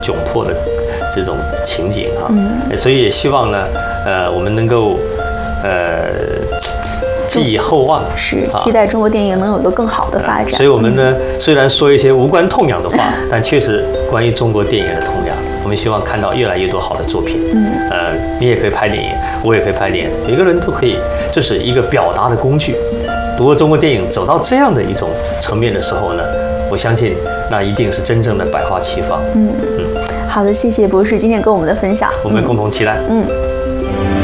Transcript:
窘迫的这种情景啊。所以也希望呢，我们能够寄以厚望， 是期待中国电影能有一个更好的发展。 所以我们呢，虽然说一些无关痛痒的话，但确实关于中国电影的痛痒。我们希望看到越来越多好的作品。你也可以拍电影，我也可以拍电影，每个人都可以，这是一个表达的工具。如果中国电影走到这样的一种层面的时候呢，我相信那一定是真正的百花齐放。 好的，谢谢博士今天跟我们的分享， 我们共同期待。